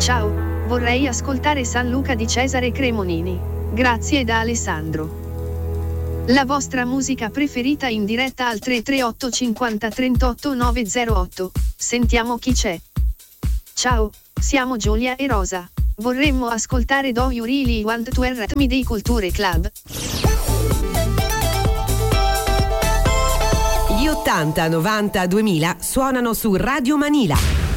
Ciao, vorrei ascoltare San Luca di Cesare Cremonini. Grazie da Alessandro. La vostra musica preferita in diretta al 338 50 38 908. Sentiamo chi c'è. Ciao, siamo Giulia e Rosa. Vorremmo ascoltare Do You Really Want to Hurt Me dei Culture Club. Gli 80, 90, 2000 suonano su Radio Manila.